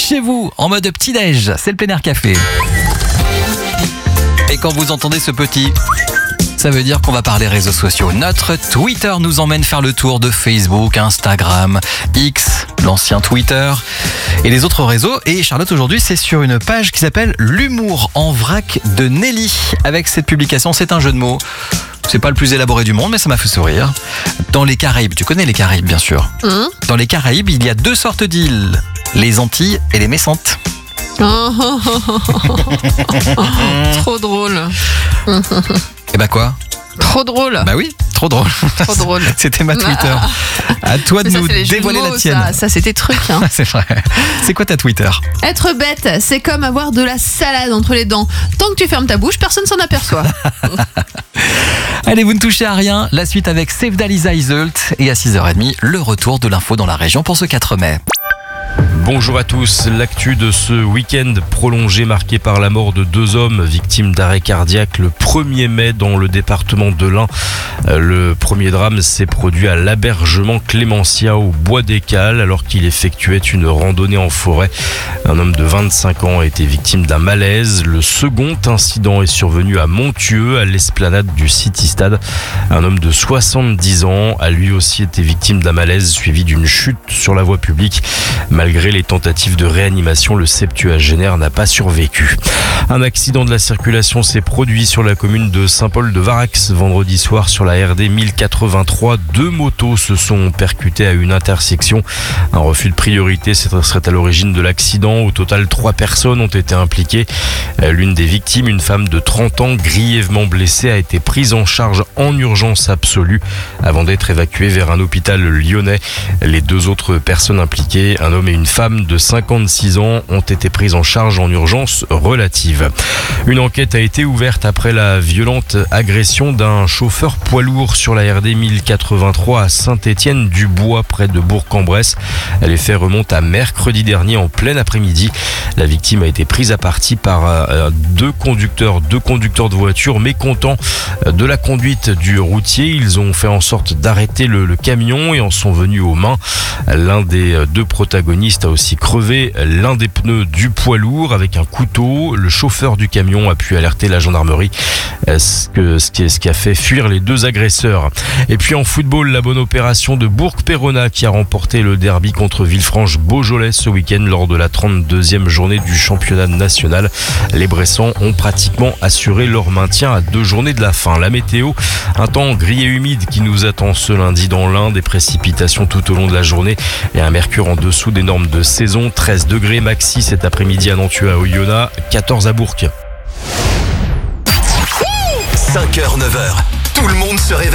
chez vous, en mode petit-déj. C'est le Plein Air Café. Et quand vous entendez ce petit... ça veut dire qu'on va parler réseaux sociaux. Notre Twitter nous emmène faire le tour de Facebook, Instagram, X, l'ancien Twitter et les autres réseaux. Et Charlotte, aujourd'hui, c'est sur une page qui s'appelle L'humour en vrac de Nelly. Avec cette publication, c'est un jeu de mots. C'est pas le plus élaboré du monde, mais ça m'a fait sourire. Dans les Caraïbes, tu connais les Caraïbes, bien sûr. Dans les Caraïbes, il y a 2 sortes d'îles. Les Antilles et les Messantes. Trop drôle. Et bah quoi ? Trop drôle. Bah oui, trop drôle. Trop drôle. C'était ma Twitter. À toi de ça, nous c'est les jeux de dévoiler mots, la tienne. Ça c'est tes trucs. Hein. C'est vrai. C'est quoi ta Twitter ? Être bête, c'est comme avoir de la salade entre les dents. Tant que tu fermes ta bouche, personne s'en aperçoit. Allez, vous ne touchez à rien. La suite avec Sevdaliza Iselt. Et à 6h30, le retour de l'info dans la région pour ce 4 mai. Bonjour à tous. L'actu de ce week-end prolongé marqué par la mort de 2 hommes victimes d'arrêt cardiaque le 1er mai dans le département de l'Ain. Le premier drame s'est produit à l'Abergement Clémentia au Bois des Cales alors qu'il effectuait une randonnée en forêt. Un homme de 25 ans a été victime d'un malaise. Le second incident est survenu à Montieux, à l'esplanade du City Stade. Un homme de 70 ans a lui aussi été victime d'un malaise suivi d'une chute sur la voie publique. Malgré les tentatives de réanimation, le septuagénaire n'a pas survécu. Un accident de la circulation s'est produit sur la commune de Saint-Paul-de-Varax vendredi soir sur la RD 1083. 2 motos se sont percutées à une intersection. Un refus de priorité serait à l'origine de l'accident. Au total, 3 personnes ont été impliquées. L'une des victimes, une femme de 30 ans grièvement blessée, a été prise en charge en urgence absolue avant d'être évacuée vers un hôpital lyonnais. Les 2 autres personnes impliquées, un homme et une femme de 56 ans, ont été prises en charge en urgence relative. Une enquête a été ouverte après la violente agression d'un chauffeur poids lourd sur la RD 1083 à Saint-Étienne-du-Bois près de Bourg-en-Bresse. Les faits remontent à mercredi dernier en plein après-midi. La victime a été prise à partie par 2 conducteurs de voiture mécontents de la conduite du routier. Ils ont fait en sorte d'arrêter le camion et en sont venus aux mains. L'un des 2 protagonistes a aussi crevé l'un des pneus du poids lourd avec un couteau. Le chauffeur du camion a pu alerter la gendarmerie, ce qui a fait fuir les 2 agresseurs. Et puis en football, la bonne opération de Bourg-Péronat qui a remporté le derby contre Villefranche-Beaujolais ce week-end lors de la 32e journée du championnat national. Les Bressans ont pratiquement assuré leur maintien à 2 journées de la fin. La météo, un temps gris et humide qui nous attend ce lundi dans l'Ain, des précipitations tout au long de la journée et un mercure en dessous des normes de saison. 13 degrés maxi cet après-midi à Nantua, à Oyonnax, 14 à Bourg. 5h, 9h, tout le monde se réveille.